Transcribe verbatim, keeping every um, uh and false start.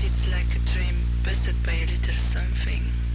it's like a dream busted by a little something.